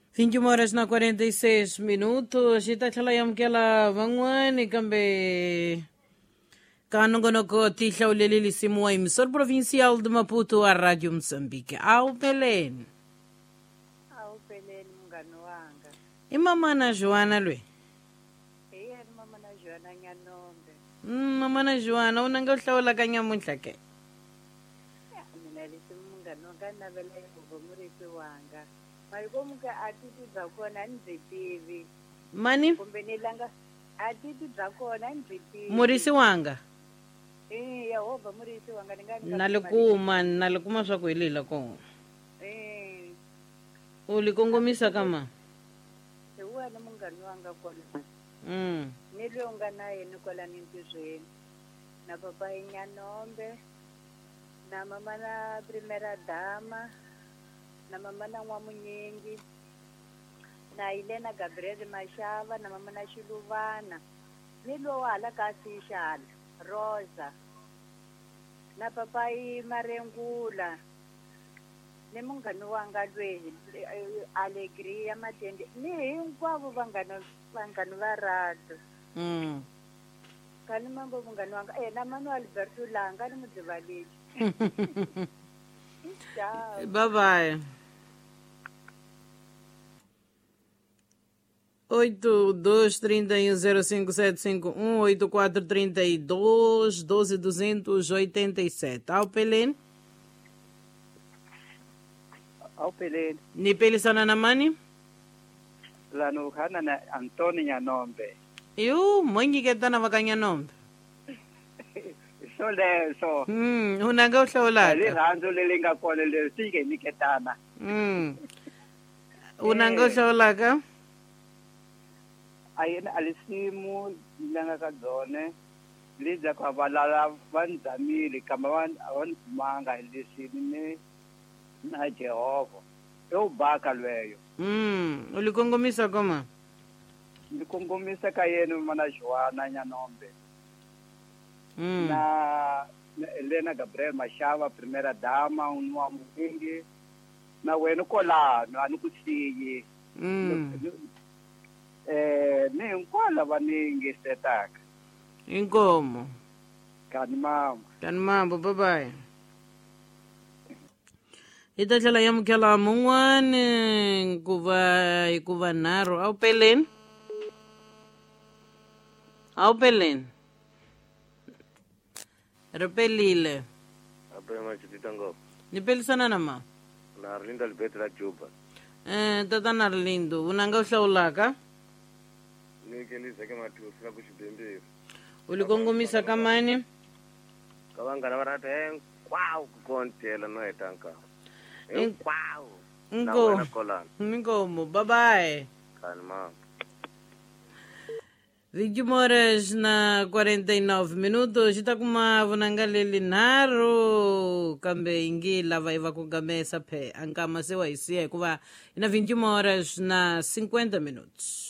21 horas na 46 minutos. Ita tlhala yamkela van'wani kambe kanongonoko ti hlawuleli lisimu wa emissora provincial de Maputo a Radio Moçambique. Au peleni. Au peleni mngani wanga. Imamana Joana lwe. Yena mama na Joana Nyanombe. Mamana Joana unanga uhlawula ka nyamunhla ke. Mina lisimu mngani wanga navela ngomurisi wanga. Malikomuka atiti zakona ndzitivi. Mani? Kumbe nilanga atiti zakona ndzitivi. Murisi wanga. Yehova murisi wanga nalikuma swa ku hilila ko. Ulikongomisa kama? Uwana mungani wanga kona. Nilionga naye nikola nintizweni. Na papa Nyanombe. Na mama na primera dama. Na mama na Nwamunyingi. Na Ilena Gabriel Mashava. Na mama na Shiluvana. Nilo wala kasishala. Rosa. Na papai Marengula. Ni mungani wanga lweyi Alegria Matende. Ni hinkwavo vangani va rado. Kani mambo mungani wanga. Na manu Alberto Langa ni mudzivaliji. Ciao. Bye bye. 82310575 8432 12287. Au peleni? Au peleni. Ni pelisana na mani? Lano hana na Antoni Nyanombe. Yu, mwengi ketana waka Nyanombe. So leso. Unanga uhlawulaka. Liranzo lilinga kone lesike niketana. Unanga uhlawulaka? Ayena alisimu langa kadzone lidza kwa valala vanzamili kama vanmanga lisini na Jehova ubaka lweyo. Ulikongomisa koma? Ndikongomisa ka yena mana Joana Nyanombe. Na Elena Gabriel Mashava primera dama unwa muingi na wena kolano anukusiyi. Ni nkwala vaningi setaka. Inkomo. Kani mambo, bye bye. Ita tlhela yamukela mun'wani hikuva nharhu. Au peleni? Au peleni? Ri pelile. Ni pelisana na ma? Na Arlindo Alberto la Juba. Tata Arlindo, unanga uhlawulaka? Nikelisa ke mathusi la kuxibemberi. Ulikongomisa kamani? Kavangana varata wow kukontela no hetanka. Wow. Inkomo, bye bye. Kani mama. 21 horas na 49 minutos. Ita kuma vunangaleli nharhu kambe ingi lava iva kugamesa phe ankama se wa hisiya hikuva ina 21 horas na 50 minutos.